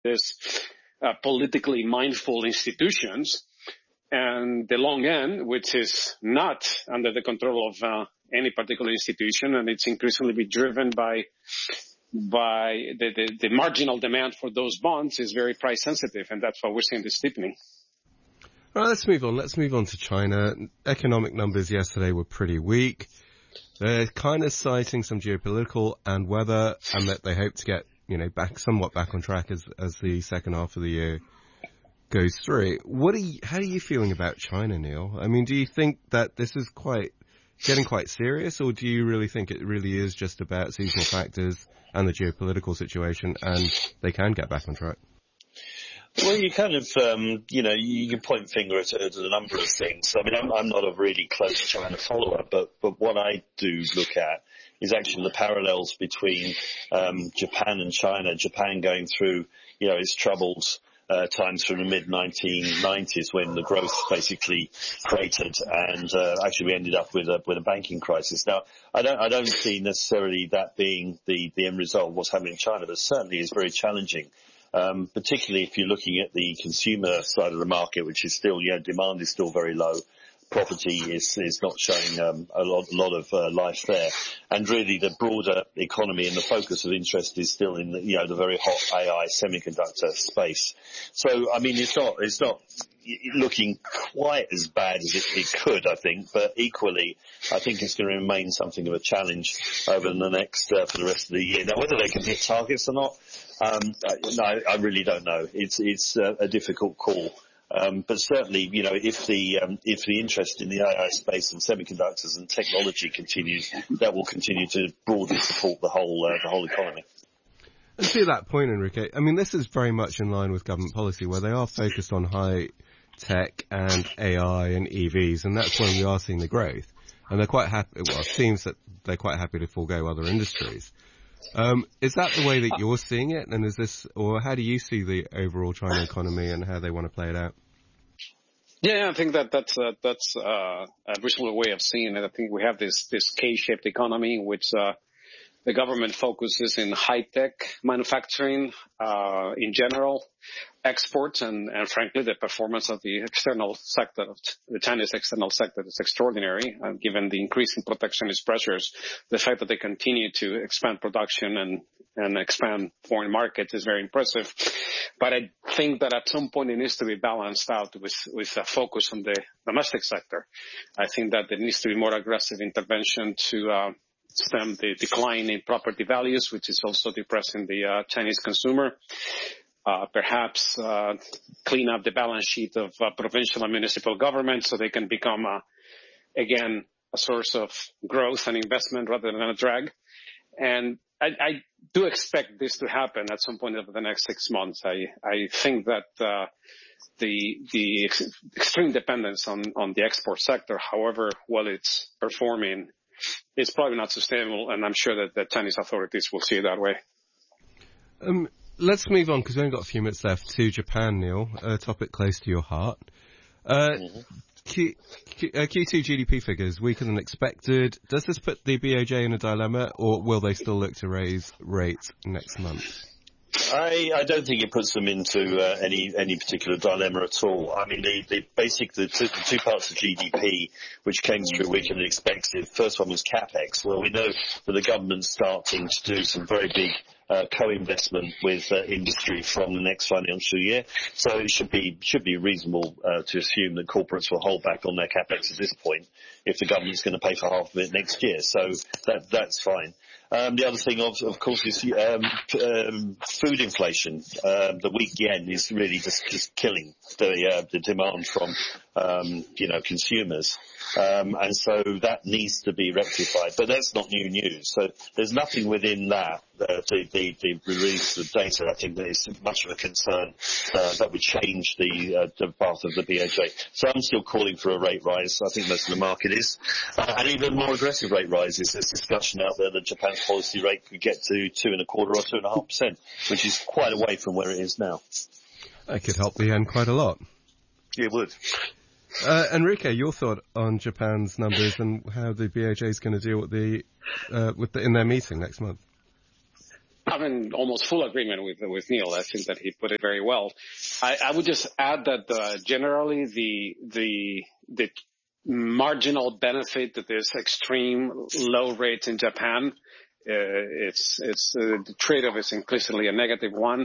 these politically mindful institutions, and the long end, which is not under the control of any particular institution, and it's increasingly be driven by the marginal demand for those bonds is very price sensitive, and that's why we're seeing this steepening. All right, let's move on. Let's move on to China. Economic numbers yesterday were pretty weak. They're kind of citing some geopolitical and weather, and that they hope to get, somewhat back on track as the second half of the year goes through. How are you feeling about China, Neil? I mean, do you think that this is getting quite serious, or do you really think it really is just about seasonal factors and the geopolitical situation, and they can get back on track? Well, you kind of, you can point finger at a number of things. I mean, I'm not a really close China follower, but what I do look at is actually the parallels between Japan and China. Japan going through, its troubles times from the mid-1990s when the growth basically cratered, and actually we ended up with a banking crisis. Now, I don't see necessarily that being the end result of what's happening in China, but certainly is very challenging. Particularly if you're looking at the consumer side of the market, which is still, demand is still very low. Property is not showing a lot of life there, and really the broader economy and the focus of interest is still in the very hot AI semiconductor space. So I mean, it's not looking quite as bad as it could, I think, but equally, I think it's going to remain something of a challenge over the next for the rest of the year. Now, whether they can hit targets or not, no, I really don't know. It's a difficult call. But certainly, if the interest in the AI space and semiconductors and technology continues, that will continue to broadly support the whole economy. And to that point, Enrique, I mean, this is very much in line with government policy where they are focused on high tech and AI and EVs, and that's when we are seeing the growth. And they're quite happy, well, it seems that they're quite happy to forego other industries. Is that the way that you're seeing it? And or how do you see the overall China economy and how they want to play it out? Yeah, I think that's a reasonable way of seeing it. I think we have this K-shaped economy in which the government focuses in high-tech manufacturing in general, exports, and frankly, the performance of the external sector, the Chinese external sector is extraordinary, given the increasing protectionist pressures. The fact that they continue to expand production and expand foreign markets is very impressive. But I think that at some point it needs to be balanced out with a focus on the domestic sector. I think that there needs to be more aggressive intervention to stem the decline in property values, which is also depressing the Chinese consumer. Perhaps clean up the balance sheet of provincial and municipal governments so they can become, again, a source of growth and investment rather than a drag. And I do expect this to happen at some point over the next 6 months. I think that the extreme dependence on the export sector, however well it's performing, is probably not sustainable, and I'm sure that the Chinese authorities will see it that way. Let's move on, because we've only got a few minutes left, to Japan, Neil, a topic close to your heart. Q2 GDP figures weaker than expected. Does this put the BOJ in a dilemma, or will they still look to raise rates next month? I don't think it puts them into any particular dilemma at all. I mean, the two parts of GDP which came through weaker than expected. First one was CapEx. Well, we know that the government's starting to do some very big co-investment with industry from the next financial year. So it should be reasonable to assume that corporates will hold back on their CapEx at this point if the government's going to pay for half of it next year. So that's fine. The other thing, of course, is food inflation. The weak yen is really just killing the demand from consumers, and so that needs to be rectified. But that's not new news. So there's nothing within that the release of data, I think, that is much of a concern that would change the path of the BOJ. So I'm still calling for a rate rise. I think most of the market is, and even more aggressive rate rises. There's discussion out there that Japan's policy rate could get to 2.25% or 2.5%, which is quite away from where it is now. That could help the yen quite a lot. It would. Enrique, your thought on Japan's numbers and how the BOJ is going to deal with in their meeting next month? I'm in almost full agreement with Neil. I think that he put it very well. I would just add that generally the marginal benefit that this extreme low rates in Japan, the trade-off is implicitly a negative one.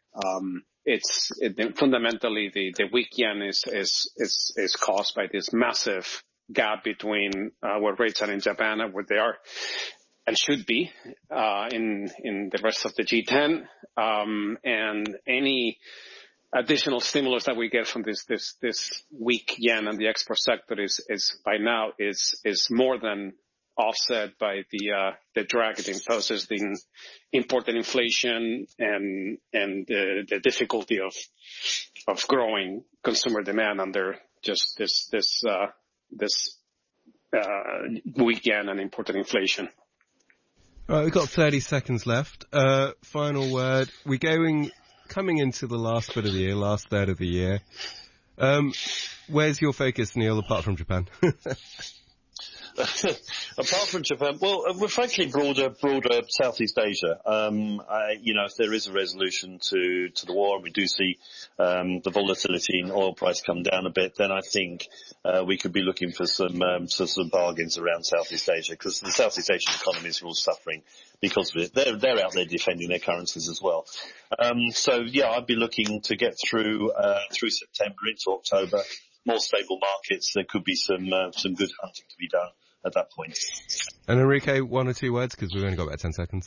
Fundamentally the weak yen is caused by this massive gap between where rates are in Japan and where they are and should be in the rest of the G10, and any additional stimulus that we get from this weak yen and the export sector is by now more than offset by the drag it imposes in imported inflation and the difficulty of growing consumer demand under just this weak yen and imported inflation. All right, we've got 30 seconds left. Final word. We're coming into the last bit of the year, last third of the year. Where's your focus, Neil, apart from Japan? Apart from Japan, well, we're frankly broader Southeast Asia. If there is a resolution to the war and we do see the volatility in oil price come down a bit, then I think we could be looking for some bargains around Southeast Asia, because the Southeast Asian economies are all suffering because of it. They're out there defending their currencies as well. I'd be looking to get through September into October. More stable markets. There could be some good hunting to be done at that point. And Enrique, 1 or 2 words, because we've only got about 10 seconds.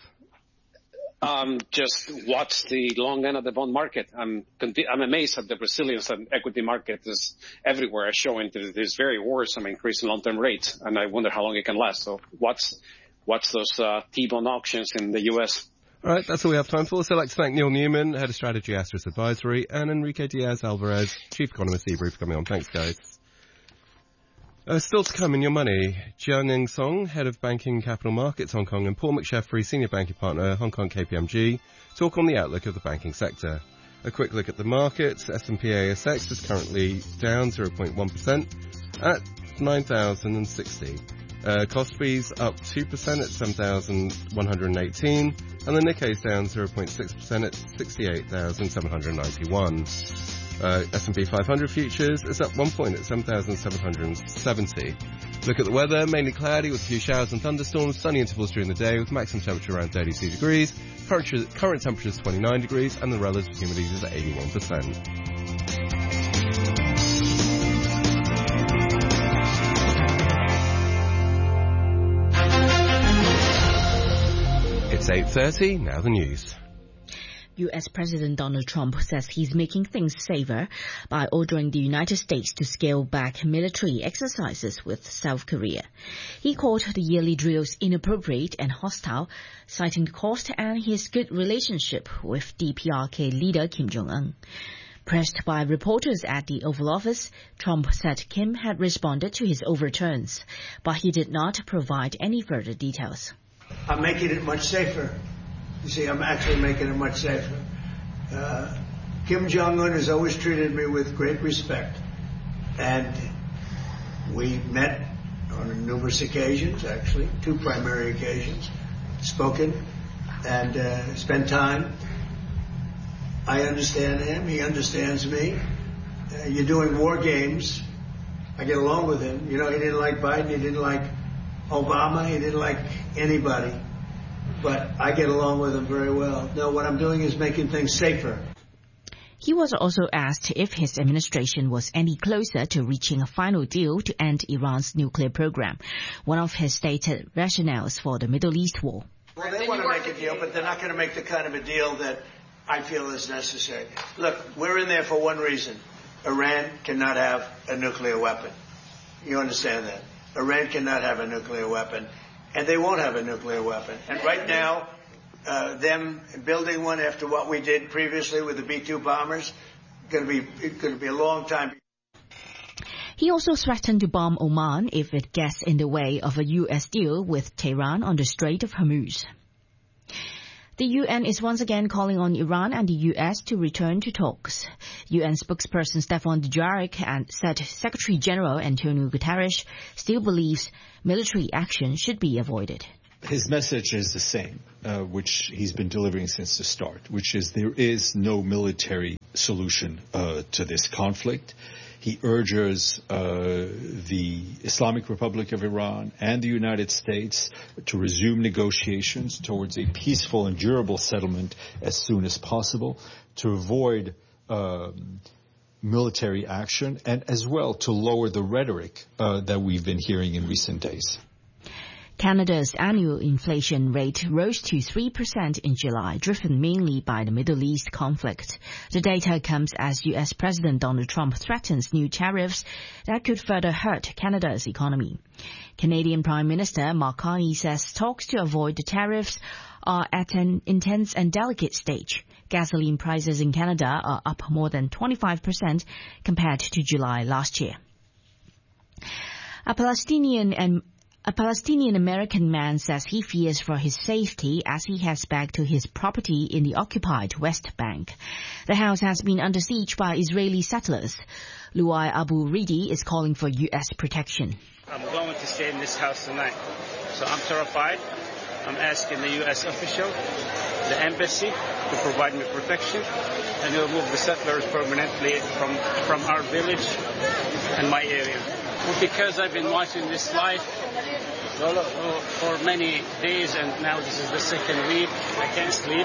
Just watch the long end of the bond market. I'm amazed at the resilience that equity market is everywhere, showing this very worrisome increase in long-term rates, and I wonder how long it can last. So watch those T-bond auctions in the U.S. All right, that's all we have time for. So I'd like to thank Neil Newman, Head of Strategy, Asterisk Advisory, and Enrique Diaz-Alvarez, Chief Economist, eBree, for coming on. Thanks, guys. Still to come in your money, Jiang Song, Head of Banking Capital Markets, Hong Kong, and Paul McSheffrey, Senior Banking Partner, Hong Kong KPMG, talk on the outlook of the banking sector. A quick look at the markets. S&P ASX is currently down 0.1% at 9,060. Kospi's up 2% at 7,118, and the Nikkei's down 0.6% at 68,791. S&P 500 futures is up 1 point at 7,770. Look at the weather, mainly cloudy with a few showers and thunderstorms, sunny intervals during the day with maximum temperature around 32 degrees, current temperature is 29 degrees, and the relative humidity is at 81%. It's 8:30, now the news. U.S. President Donald Trump says he's making things safer by ordering the United States to scale back military exercises with South Korea. He called the yearly drills inappropriate and hostile, citing the cost and his good relationship with DPRK leader Kim Jong-un. Pressed by reporters at the Oval Office, Trump said Kim had responded to his overturns, but he did not provide any further details. I'm making it much safer. You see, I'm actually making it much safer. Kim Jong-un has always treated me with great respect. And we met on numerous occasions, actually, 2 primary occasions, spoken and spent time. I understand him. He understands me. You're doing war games. I get along with him. You know, he didn't like Biden. He didn't like Obama. He didn't like anybody. But I get along with him very well. No, what I'm doing is making things safer. He was also asked if his administration was any closer to reaching a final deal to end Iran's nuclear program, one of his stated rationales for the Middle East war. Well, they want to make a deal, but they're not going to make the kind of a deal that I feel is necessary. Look, we're in there for one reason. Iran cannot have a nuclear weapon. You understand that? Iran cannot have a nuclear weapon. And they won't have a nuclear weapon. And right now, them building one after what we did previously with the B-2 bombers, going to be a long time. He also threatened to bomb Oman if it gets in the way of a U.S. deal with Tehran on the Strait of Hormuz. The UN is once again calling on Iran and the U.S. to return to talks. UN spokesperson Stefan Dujarric said Secretary General Antonio Guterres still believes military action should be avoided. his message is the same, which he's been delivering since the start, which is there is no military solution to this conflict. He urges the Islamic Republic of Iran and the United States to resume negotiations towards a peaceful and durable settlement as soon as possible, to avoid military action, and as well to lower the rhetoric that we've been hearing in recent days. Canada's annual inflation rate rose to 3% in July, driven mainly by the Middle East conflict. The data comes as U.S. President Donald Trump threatens new tariffs that could further hurt Canada's economy. Canadian Prime Minister Mark Carney says talks to avoid the tariffs are at an intense and delicate stage. Gasoline prices in Canada are up more than 25% compared to July last year. A Palestinian-American man says he fears for his safety as he heads back to his property in the occupied West Bank. The house has been under siege by Israeli settlers. Luai Abu Ridi is calling for U.S. protection. I'm going to stay in this house tonight, so I'm terrified. I'm asking the U.S. official, the embassy, to provide me protection and remove the settlers permanently from our village and my area. Because I've been watching this live for many days, and now this is the second week. I can't sleep,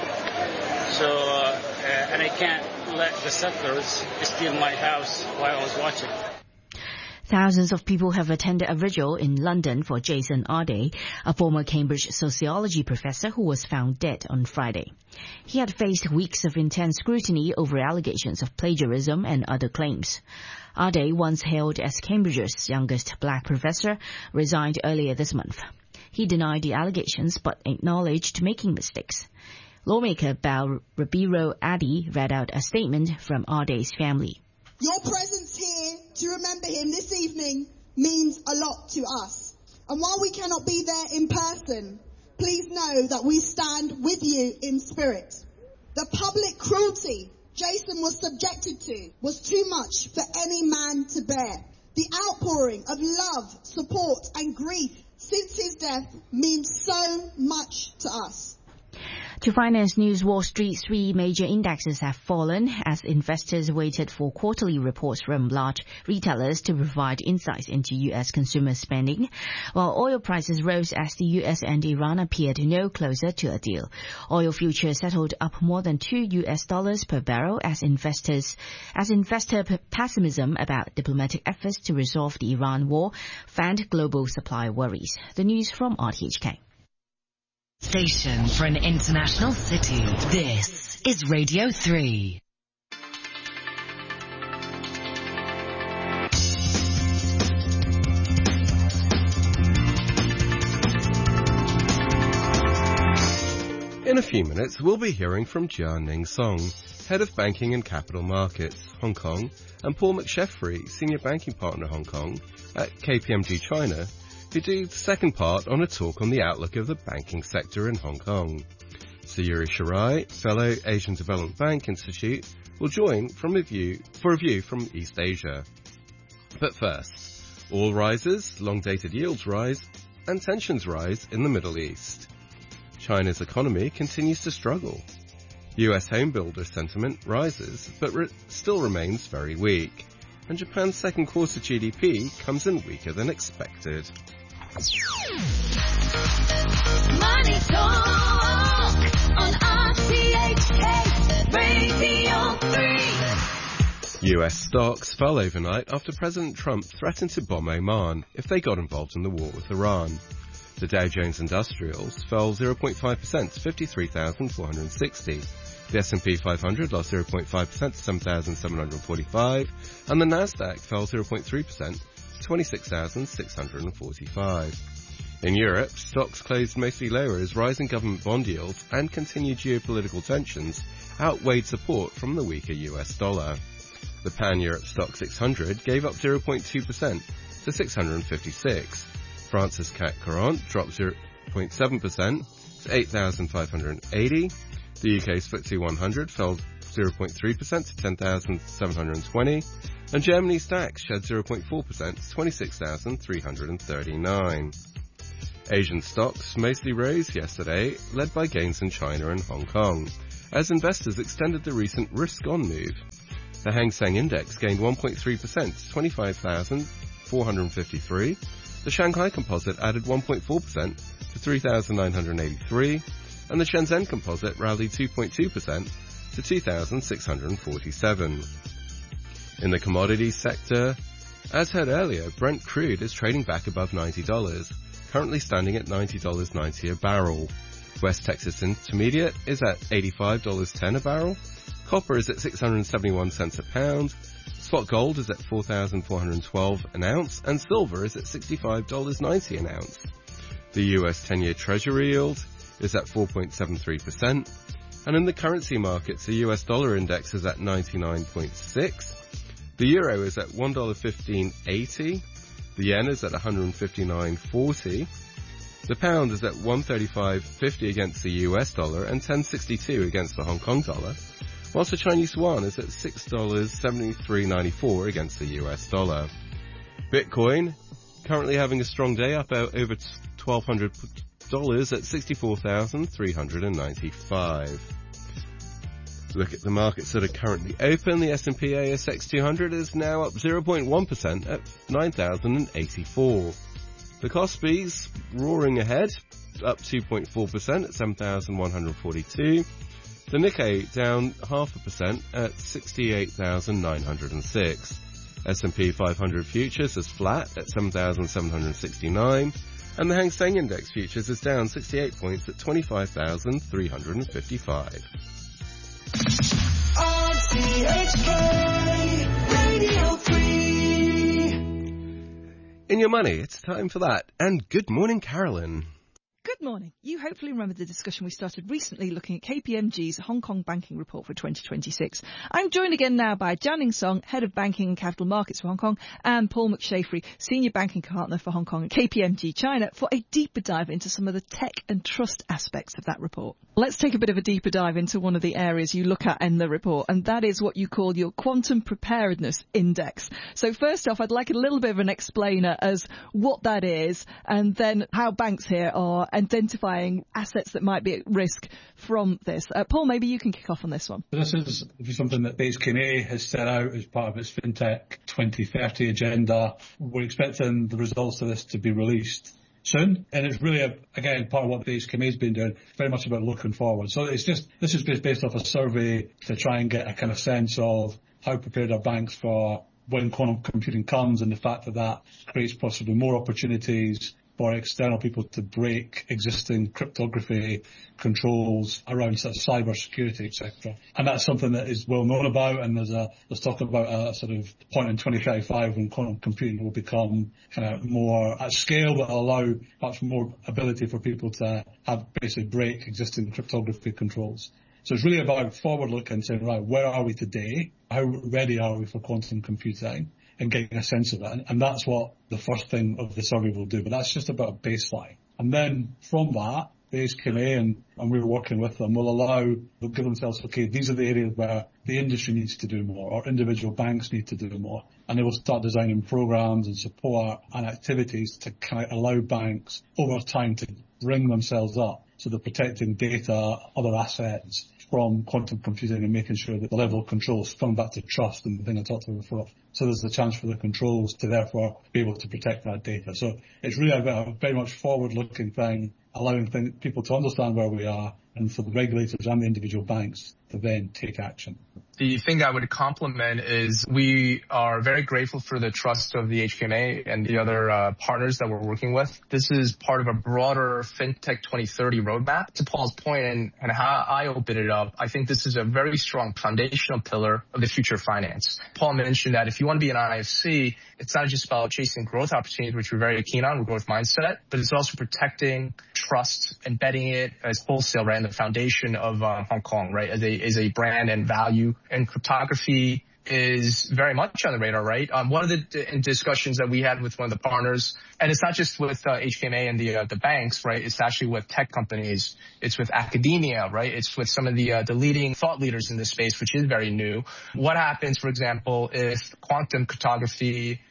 and I can't let the settlers steal my house while I was watching. Thousands of people have attended a vigil in London for Jason Ardey, a former Cambridge sociology professor who was found dead on Friday. He had faced weeks of intense scrutiny over allegations of plagiarism and other claims. Ardey, once hailed as Cambridge's youngest black professor, resigned earlier this month. He denied the allegations but acknowledged making mistakes. Lawmaker Bal Rabiro Addy read out a statement from Ardey's family. Your presence here to remember him this evening means a lot to us. And while we cannot be there in person, please know that we stand with you in spirit. The public cruelty Jason was subjected to was too much for any man to bear. The outpouring of love, support and grief since his death means so much to us. To finance news, Wall Street's three major indexes have fallen as investors waited for quarterly reports from large retailers to provide insights into U.S. consumer spending, while oil prices rose as the U.S. and Iran appeared no closer to a deal. Oil futures settled up more than $2 per barrel as investor pessimism about diplomatic efforts to resolve the Iran war fanned global supply worries. The news from RTHK. Station for an international city. This is Radio 3. In a few minutes, we'll be hearing from Jia Ning Song, Head of Banking and Capital Markets, Hong Kong, and Paul McSheffrey, Senior Banking Partner, Hong Kong, at KPMG China, who do the second part on a talk on the outlook of the banking sector in Hong Kong. Sayuri Shirai, Fellow Asian Development Bank Institute, will join for a view from East Asia. But first, oil rises, long-dated yields rise, and tensions rise in the Middle East. China's economy continues to struggle. US homebuilder sentiment rises, but still remains very weak. And Japan's second quarter GDP comes in weaker than expected. Money Talk on RTHK Radio 3. US stocks fell overnight after President Trump threatened to bomb Oman if they got involved in the war with Iran. The Dow Jones Industrials fell 0.5% to 53,460. The S&P 500 lost 0.5% to 7,745, and the Nasdaq fell 0.3% to 26,645. In Europe, stocks closed mostly lower as rising government bond yields and continued geopolitical tensions outweighed support from the weaker US dollar. The Pan-Europe Stock 600 gave up 0.2% to 656. France's CAC 40 dropped 0.7% to 8,580. The UK's FTSE 100 fell 0.3% to 10,720, and Germany's DAX shed 0.4% to 26,339. Asian stocks mostly rose yesterday, led by gains in China and Hong Kong, as investors extended the recent risk-on move. The Hang Seng Index gained 1.3% to 25,453. The Shanghai Composite added 1.4% to 3,983. And the Shenzhen Composite rallied 2.2% to 2,647. In the commodities sector, as heard earlier, Brent crude is trading back above $90, currently standing at $90.90 a barrel. West Texas Intermediate is at $85.10 a barrel. Copper is at 671 cents a pound. Spot gold is at 4,412 an ounce, and silver is at $65.90 an ounce. The US 10-year Treasury yield is at 4.73%, and in the currency markets, the US dollar index is at 99.6. The euro is at $1.1580. The yen is at 159.40. The pound is at 135.50 against the US dollar and 10.62 against the Hong Kong dollar, whilst the Chinese yuan is at $6.7394 against the US dollar. Bitcoin currently having a strong day, up over $1,200 at $64,395. Look at the markets that are currently open. The S&P ASX 200 is now up 0.1% at 9,084. The Kospi's roaring ahead, up 2.4% at 7,142. The Nikkei down 0.5% at 68,906. S&P 500 futures is flat at 7,769. And the Hang Seng Index futures is down 68 points at 25,355. RTHK Radio 3. In your money, it's time for that. And good morning, Carolyn. Good morning. You hopefully remember the discussion we started recently looking at KPMG's Hong Kong banking report for 2026. I'm joined again now by Jianing Song, Head of Banking and Capital Markets for Hong Kong, and Paul McShaffery, Senior Banking Partner for Hong Kong at KPMG China, for a deeper dive into some of the tech and trust aspects of that report. Let's take a bit of a deeper dive into one of the areas you look at in the report, and that is what you call your Quantum Preparedness Index. So first off, I'd like a little bit of an explainer as what that is, and then how banks here are identifying assets that might be at risk from this. Paul, maybe you can kick off on this one. This is something that the HKMA has set out as part of its FinTech 2030 agenda. We're expecting the results of this to be released soon, and it's really, again, part of what the HKMA has been doing, very much about looking forward. So this is based off a survey to try and get a kind of sense of how prepared are banks for when quantum computing comes, and the fact that that creates possibly more opportunities for external people to break existing cryptography controls around sort of cyber security, etc. And that's something that is well known about, and there's talk about a sort of point in 2035 when quantum computing will become kind of more at scale, but allow much more ability for people to have basically break existing cryptography controls. So it's really about forward looking, saying, right, where are we today? How ready are we for quantum computing? And getting a sense of it. And that's what the first thing of the survey will do. But that's just about a baseline. And then from that, the HKMA and we're working with them they'll give themselves, okay, these are the areas where the industry needs to do more, or individual banks need to do more. And they will start designing programs and support and activities to kind of allow banks over time to bring themselves up. So they're protecting data, other assets from quantum computing, and making sure that the level of controls, coming back to trust and the thing I talked about before. So there's a chance for the controls to therefore be able to protect that data. So it's really a very much forward-looking thing, allowing people to understand where we are, and for the regulators and the individual banks to then take action. The thing I would compliment is we are very grateful for the trust of the HKMA and the other partners that we're working with. This is part of a broader FinTech 2030 roadmap. To Paul's point and how I opened it up, I think this is a very strong foundational pillar of the future of finance. Paul mentioned that if you want to be an IFC, it's not just about chasing growth opportunities, which we're very keen on, with growth mindset, but it's also protecting trust, embedding it as wholesale, right, in the foundation of Hong Kong, right, as a brand and value. And cryptography is very much on the radar, right? One of the discussions that we had with one of the partners, and it's not just with HKMA and the banks, right? It's actually with tech companies. It's with academia, right? It's with some of the leading thought leaders in this space, which is very new. What happens, for example, if quantum cryptography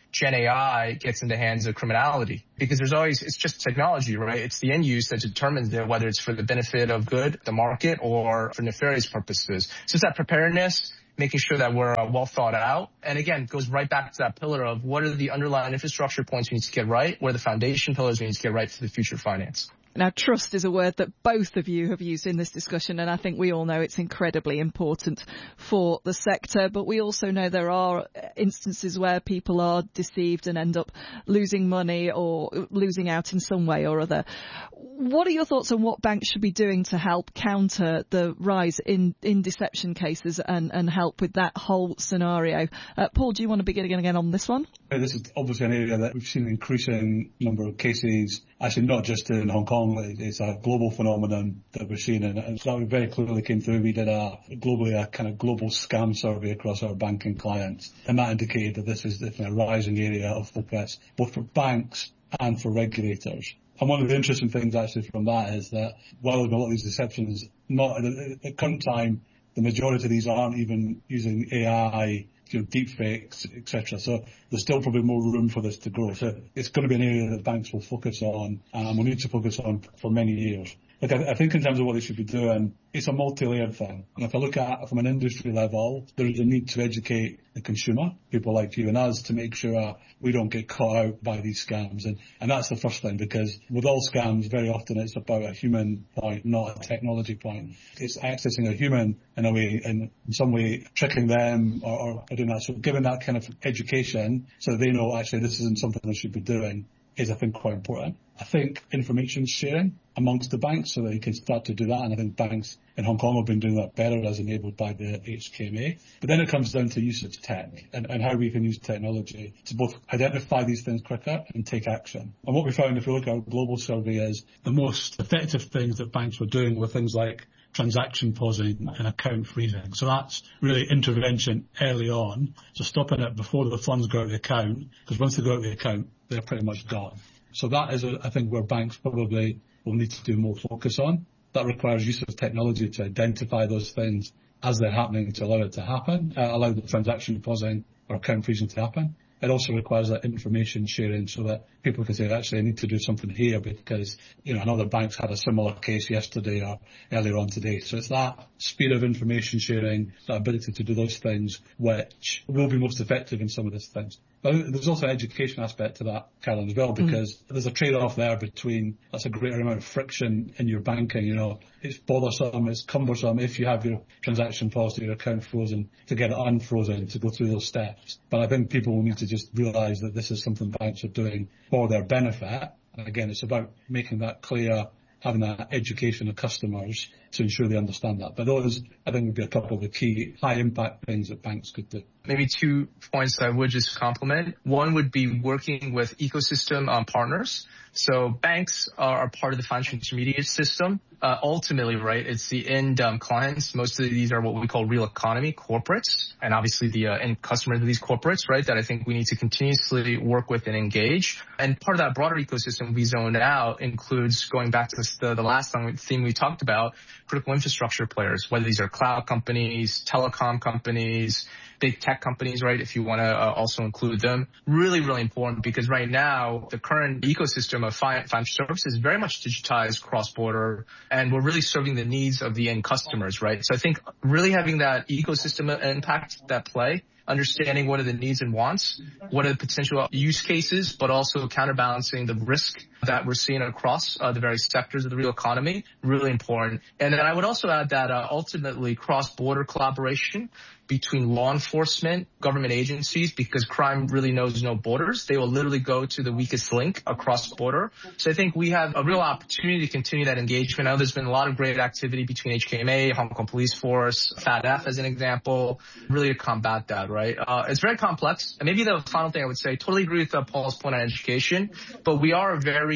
Gen AI gets in the hands of criminality. Because it's just technology, right? It's the end use that determines whether it's for the benefit of good, the market, or for nefarious purposes. So it's that preparedness, making sure that we're well thought out. And again, it goes right back to that pillar of what are the underlying infrastructure points we need to get right, what are the foundation pillars we need to get right for the future of finance. Now, trust is a word that both of you have used in this discussion, and I think we all know it's incredibly important for the sector. But we also know there are instances where people are deceived and end up losing money or losing out in some way or other. What are your thoughts on what banks should be doing to help counter the rise in deception cases and help with that whole scenario? Paul, do you want to begin again on this one? This is obviously an area that we've seen an increasing number of cases, actually not just in Hong Kong. It's a global phenomenon that we're seeing, and that very clearly came through. We did a kind of global scam survey across our banking clients, and that indicated that this is a rising area of focus, both for banks and for regulators. And one of the interesting things actually from that is that while a lot of these deceptions, not at current time, the majority of these aren't even using AI, deep fakes, etc. So there's still probably more room for this to grow. So it's going to be an area that banks will focus on, and will need to focus on for many years. Look, I think in terms of what they should be doing, it's a multi-layered thing. And if I look at it from an industry level, there is a need to educate the consumer, people like you and us, to make sure we don't get caught out by these scams. And that's the first thing, because with all scams, very often it's about a human point, not a technology point. It's accessing a human in a way, in some way, tricking them or doing that. So giving that kind of education so they know actually this isn't something they should be doing is, I think, quite important. I think information sharing amongst the banks so that they can start to do that, and I think banks in Hong Kong have been doing that better as enabled by the HKMA. But then it comes down to use of tech and how we can use technology to both identify these things quicker and take action. And what we found, if we look at our global survey, is the most effective things that banks were doing were things like transaction pausing and account freezing. So that's really intervention early on. So stopping it before the funds go out of the account, because once they go out of the account, they're pretty much gone. So that is, I think, where banks probably will need to do more focus on. That requires use of technology to identify those things as they're happening to allow it to happen, allow the transaction pausing or account freezing to happen. It also requires that information sharing so that people can say, actually, I need to do something here because, another bank's had a similar case yesterday or earlier on today. So it's that speed of information sharing, that ability to do those things, which will be most effective in some of these things. But there's also an education aspect to that, Caroline, as well, because there's a trade-off there between that's a greater amount of friction in your banking. It's bothersome, it's cumbersome if you have your transaction paused or your account frozen to get it unfrozen, to go through those steps. But I think people will need to just realise that this is something banks are doing for their benefit. And again, it's about making that clear, having that education of customers to ensure they understand that. But those, I think, would be a couple of the key high-impact things that banks could do. Maybe 2 points that I would just compliment. One would be working with ecosystem partners. So banks are part of the financial intermediate system. Ultimately, right, it's the end clients. Most of these are what we call real economy corporates, and obviously the end customers of these corporates, right, that I think we need to continuously work with and engage. And part of that broader ecosystem we zoned out includes, going back to the last theme we talked about, critical infrastructure players, whether these are cloud companies, telecom companies, big tech companies, right, if you want to also include them. Really, really important, because right now the current ecosystem of financial services is very much digitized cross-border, and we're really serving the needs of the end customers, right? So I think really having that ecosystem impact, that play, understanding what are the needs and wants, what are the potential use cases, but also counterbalancing the risk that we're seeing across the various sectors of the real economy, really important. And then I would also add that ultimately cross-border collaboration between law enforcement, government agencies, because crime really knows no borders. They will literally go to the weakest link across border. So I think we have a real opportunity to continue that engagement. I know there's been a lot of great activity between HKMA, Hong Kong Police Force, FATF as an example, really to combat that, right? It's very complex. And maybe the final thing I would say, totally agree with Paul's point on education, but we are a very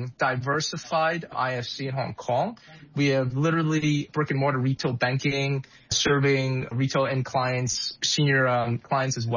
diversified IFC in Hong Kong. We have literally brick and mortar retail banking, serving retail end clients, senior clients as well.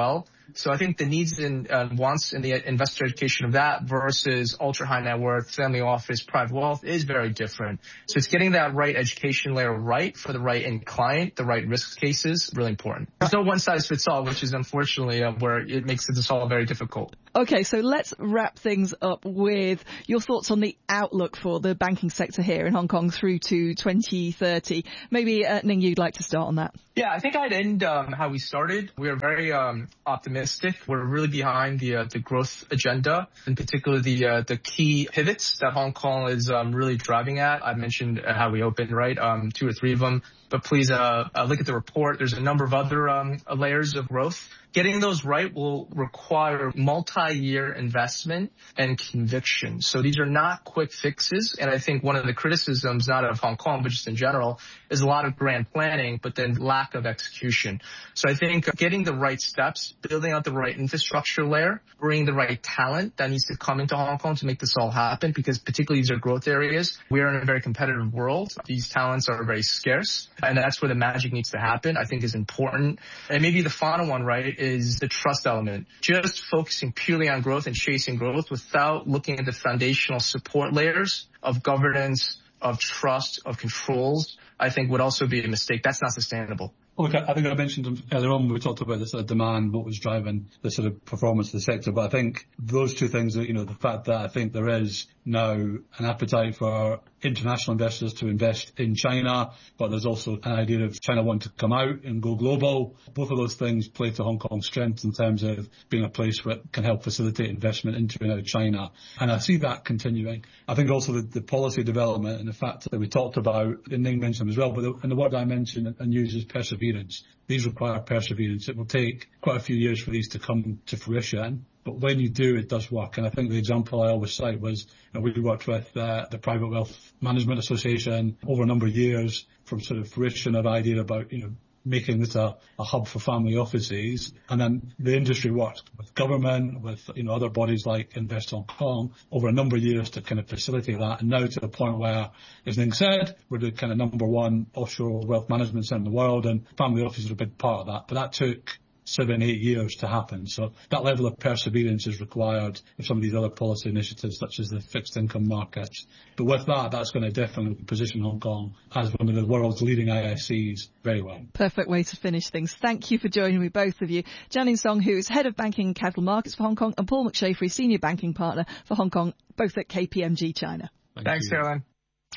So I think the needs and wants in the investor education of that versus ultra high net worth, family office, private wealth is very different. So it's getting that right education layer right for the right end client, the right risk cases, really important. There's no one size fits all, which is unfortunately where it makes this all very difficult. Okay, so let's wrap things up with your thoughts on the outlook for the banking sector here in Hong Kong through to 2030. Maybe, Ning, you'd like to start on that. Yeah, I think I'd end how we started. We are very optimistic. We're really behind the growth agenda, in particular the key pivots that Hong Kong is really driving at. I mentioned how we opened, right? 2 or 3 of them. But please look at the report. There's a number of other layers of growth. Getting those right will require multi-year investment and conviction. So these are not quick fixes. And I think one of the criticisms, not of Hong Kong, but just in general, is a lot of grand planning, but then lack of execution. So I think getting the right steps, building out the right infrastructure layer, bringing the right talent that needs to come into Hong Kong to make this all happen, because particularly these are growth areas. We are in a very competitive world. These talents are very scarce. And that's where the magic needs to happen, I think is important. And maybe the final one, right, is the trust element. Just focusing purely on growth and chasing growth without looking at the foundational support layers of governance, of trust, of controls, I think would also be a mistake. That's not sustainable. Look, I think I mentioned earlier on when we talked about the sort of demand, what was driving the sort of performance of the sector. But I think those two things, the fact that I think there is now an appetite for international investors to invest in China, but there's also an idea of China wanting to come out and go global. Both of those things play to Hong Kong's strength in terms of being a place where it can help facilitate investment into and out of China. And I see that continuing. I think also the policy development and the fact that we talked about, and Ning mentioned as well, but the word I mentioned and use is perseverance. These require perseverance. It will take quite a few years for these to come to fruition. But when you do, it does work. And I think the example I always cite was we worked with the Private Wealth Management Association over a number of years from sort of fruition of idea about, making this a hub for family offices. And then the industry worked with government, with, other bodies like Invest Hong Kong over a number of years to kind of facilitate that. And now to the point where, as Ning said, we're the kind of number 1 offshore wealth management center in the world, and family offices are a big part of that. But that took 7-8 years to happen. So that level of perseverance is required of some of these other policy initiatives, such as the fixed income markets. But with that, that's going to definitely position Hong Kong as one of the world's leading ISCs very well. Perfect way to finish things. Thank you for joining me, both of you. Jianing Song, who is Head of Banking and Capital Markets for Hong Kong, and Paul McShafery, Senior Banking Partner for Hong Kong, both at KPMG China. Thanks, Caroline.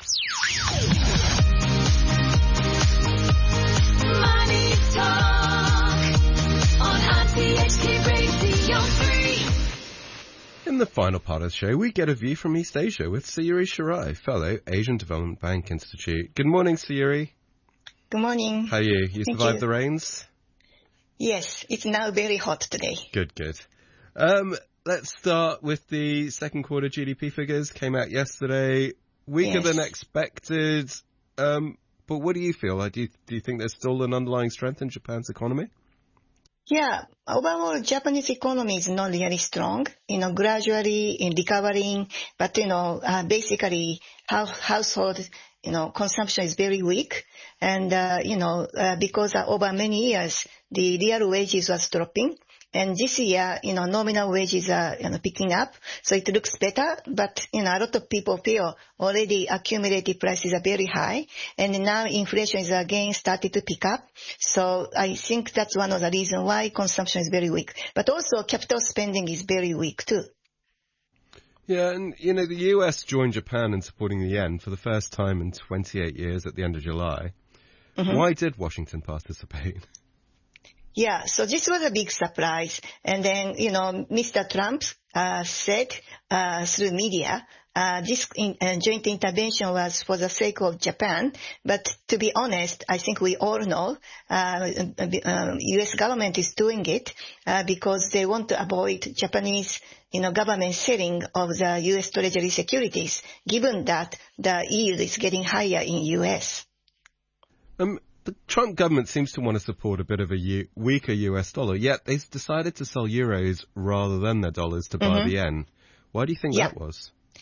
Money Talk on RTHK Radio 3. In the final part of the show, we get a view from East Asia with Sayuri Shirai, Fellow, Asian Development Bank Institute. Good morning, Sayuri. Good morning. How are you? You survived the rains? Yes, it's now very hot today. Good. Let's start with the second quarter GDP figures. Came out yesterday. Weaker than expected. But what do you feel? Do you think there's still an underlying strength in Japan's economy? Yeah, overall Japanese economy is not really strong, gradually recovering, but, basically household, consumption is very weak. And, because over many years, the real wages was dropping. And this year, nominal wages are picking up, so it looks better. But, a lot of people feel already accumulated prices are very high, and now inflation is again started to pick up. So I think that's one of the reasons why consumption is very weak. But also capital spending is very weak too. Yeah, and, the US joined Japan in supporting the yen for the first time in 28 years at the end of July. Mm-hmm. Why did Washington participate? Yeah, so this was a big surprise. And then, Mr. Trump said through media, this joint intervention was for the sake of Japan. But to be honest, I think we all know U.S. government is doing it because they want to avoid Japanese government selling of the U.S. Treasury securities, given that the yield is getting higher in U.S. The Trump government seems to want to support a bit of a weaker US dollar, yet they've decided to sell euros rather than their dollars to buy the yen. Why do you think that was?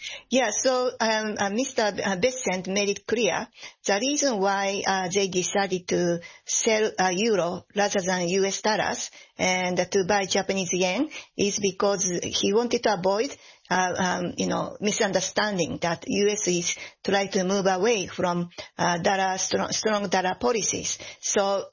Yeah, so Mr. Bessent made it clear the reason why they decided to sell euro rather than US dollars and to buy Japanese yen is because he wanted to avoid misunderstanding that US is trying to move away from strong dollar policies. So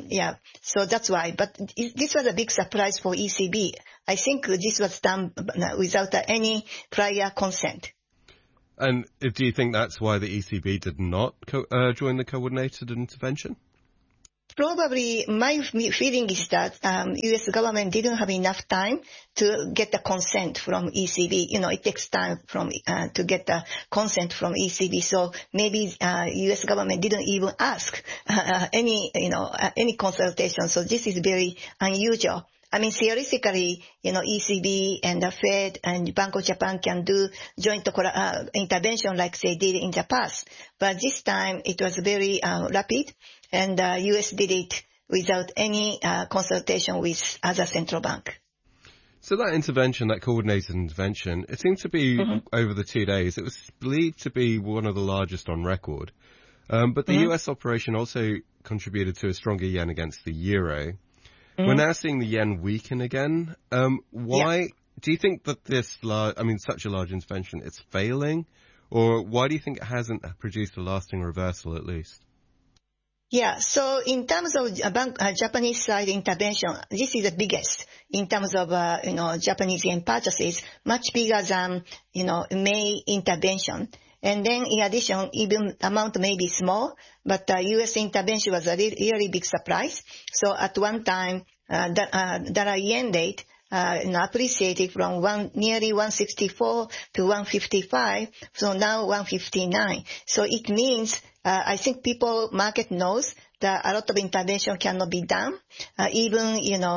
so that's why. But this was a big surprise for ECB. I think this was done without any prior consent. And do you think that's why the ECB did not join the coordinated intervention? Probably my feeling is that U.S. government didn't have enough time to get the consent from ECB. It takes time to get the consent from ECB. So maybe U.S. government didn't even ask any consultation. So this is very unusual. I mean, theoretically, ECB and the Fed and Bank of Japan can do joint intervention like they did in the past. But this time it was very rapid, and U.S. did it without any consultation with other central bank. So that intervention, that coordinated intervention, it seemed to be over the 2 days. It was believed to be one of the largest on record. But the U.S. operation also contributed to a stronger yen against the euro. We're now seeing the yen weaken again. Why do you think that such a large intervention is failing? Or why do you think it hasn't produced a lasting reversal at least? Yeah, so in terms of Japanese side intervention, this is the biggest in terms of, Japanese yen purchases, much bigger than, May intervention. And then in addition, even amount may be small, but U.S. intervention was a really big surprise. So at one time, dollar yen rate appreciated from nearly 164 to 155, so now 159. So it means I think market knows that a lot of intervention cannot be done. Even,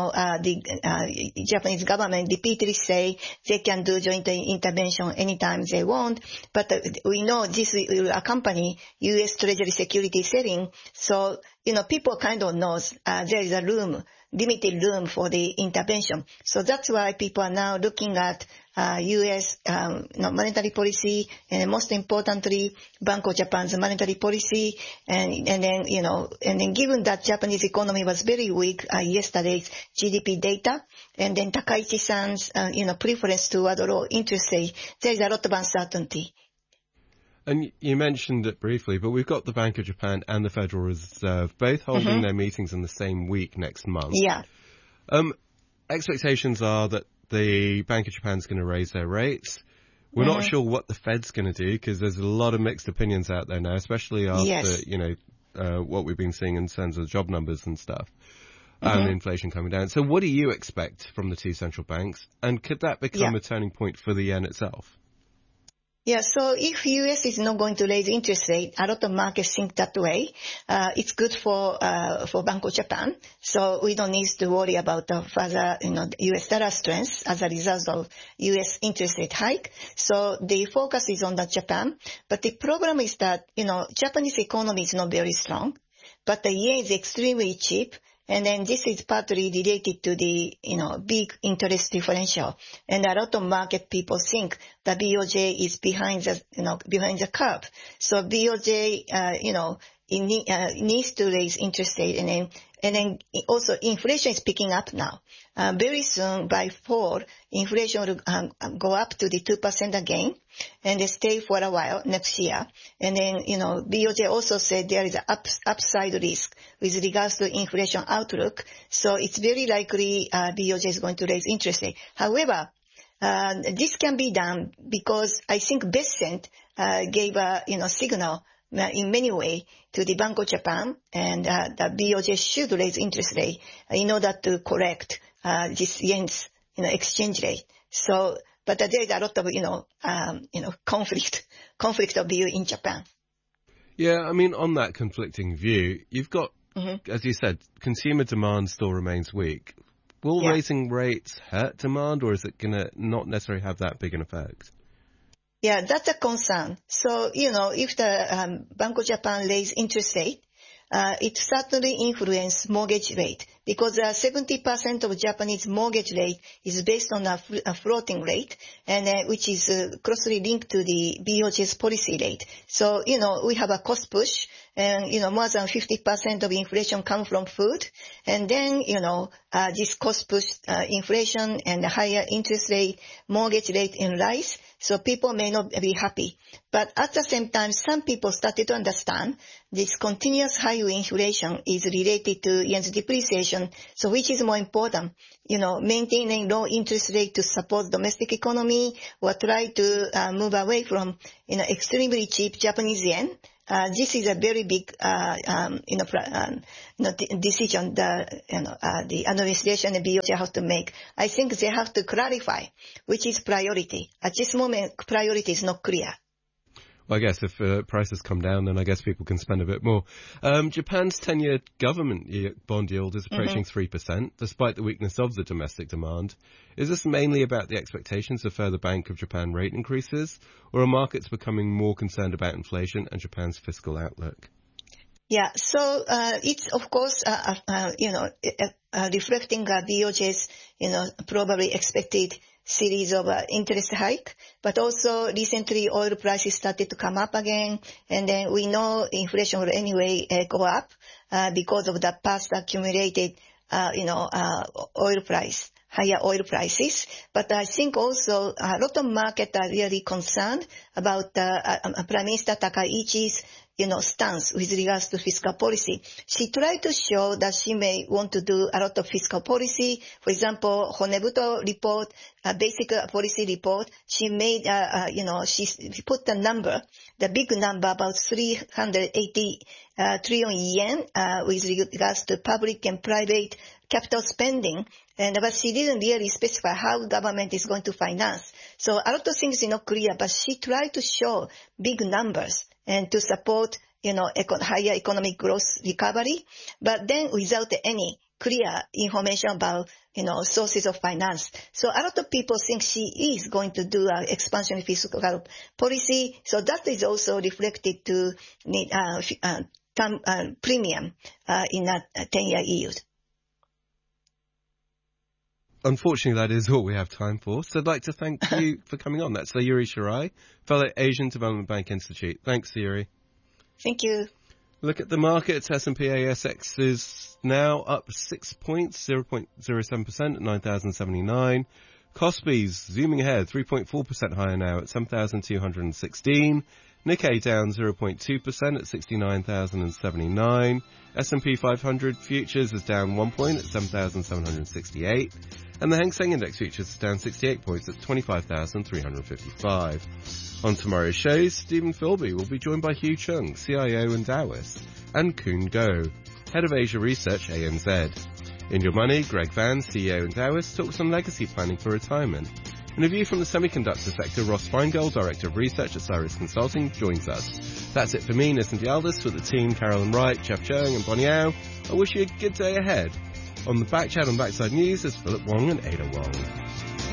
the Japanese government repeatedly say they can do joint intervention anytime they want. But we know this will accompany U.S. Treasury security selling. So, people kind of knows there is limited room for the intervention. So that's why people are now looking at U.S. monetary policy, and most importantly, Bank of Japan's monetary policy, and then given that Japanese economy was very weak, yesterday's GDP data, and then Takaichi-san's preference toward low interest rate, there is a lot of uncertainty. And you mentioned it briefly, but we've got the Bank of Japan and the Federal Reserve both holding their meetings in the same week next month. Yeah. Expectations are that the Bank of Japan is going to raise their rates. We're not sure what the Fed's going to do because there's a lot of mixed opinions out there now, especially after, what we've been seeing in terms of job numbers and stuff, and inflation coming down. So what do you expect from the two central banks? And could that become a turning point for the yen itself? Yeah, so if U.S. is not going to raise interest rate, a lot of markets think that way. It's good for Bank of Japan. So we don't need to worry about further, U.S. dollar strength as a result of U.S. interest rate hike. So the focus is on Japan. But the problem is that, Japanese economy is not very strong, but the yen is extremely cheap. And then this is partly related to the, big interest differential. And a lot of market people think that BOJ is behind the curve. So BOJ, needs to raise interest rate, and then also inflation is picking up now. Very soon, by fall, inflation will go up to the 2% again, and they stay for a while next year. And then, BOJ also said there is an upside risk with regards to inflation outlook. So it's very likely BOJ is going to raise interest rate. However, this can be done because I think Bessent gave a signal in many ways to the Bank of Japan, and the BOJ should raise interest rate in order to correct this yen's exchange rate. So, but there is a lot of conflict of view in Japan. Yeah, I mean, on that conflicting view, you've got, as you said, consumer demand still remains weak. Will raising rates hurt demand, or is it going to not necessarily have that big an effect? Yeah, that's a concern. So, if the Bank of Japan raise interest rate, it certainly influence mortgage rate because 70% of Japanese mortgage rate is based on a floating rate, and which is closely linked to the BOJ's policy rate. So, we have a cost push, and, more than 50% of inflation comes from food. And then, this cost push, inflation and higher interest rate, mortgage rate in rise. So people may not be happy. But at the same time, some people started to understand this continuous high inflation is related to yen's depreciation. So which is more important? Maintaining low interest rate to support domestic economy, or try to move away from, extremely cheap Japanese yen. This is a very big, decision the administration and BOJ have to make. I think they have to clarify which is priority. At this moment, priority is not clear. Well, I guess if prices come down, then I guess people can spend a bit more. Japan's 10-year government bond yield is approaching 3%, despite the weakness of the domestic demand. Is this mainly about the expectations of further Bank of Japan rate increases, or are markets becoming more concerned about inflation and Japan's fiscal outlook? Yeah, so it's of course, reflecting BOJ's, probably expected series of interest hike, but also recently oil prices started to come up again, and then we know inflation will anyway go up because of the past accumulated, oil price. Higher oil prices, but I think also a lot of markets are really concerned about Prime Minister Takaichi's, stance with regards to fiscal policy. She tried to show that she may want to do a lot of fiscal policy. For example, Honebuto report, basic policy report, she made, she put the big number, about 380 trillion yen, with regards to public and private capital spending. But she didn't really specify how government is going to finance. So a lot of things are not clear, but she tried to show big numbers and to support, higher economic growth recovery, but then without any clear information about, sources of finance. So a lot of people think she is going to do an expansionary fiscal policy. So that is also reflected to premium in a 10-year yield. Unfortunately, that is all we have time for. So I'd like to thank you for coming on. That's Sayuri Shirai, fellow Asian Development Bank Institute. Thanks, Sayuri. Thank you. Look at the markets. S&P ASX is now up 6 points, 0.07% at 9,079. Kospi's zooming ahead, 3.4% higher now at 7,216. Nikkei down 0.2% at 69,079. S&P 500 futures is down 1 point at 7,768. And the Hang Seng Index futures is down 68 points at 25,355. On tomorrow's show, Stephen Philby will be joined by Hugh Chung, CIO and Taoist, and Koon Goh, Head of Asia Research, ANZ. In Your Money, Greg Van, CEO and Taoist, talks on legacy planning for retirement. And a view from the semiconductor sector, Ross Feingold, Director of Research at Cyrus Consulting, joins us. That's it for me, Nissan Dialdis, with the team, Carolyn Wright, Jeff Chung and Bonnie Au. I wish you a good day ahead. On the Back Chat on Backside News, there's Philip Wong and Ada Wong.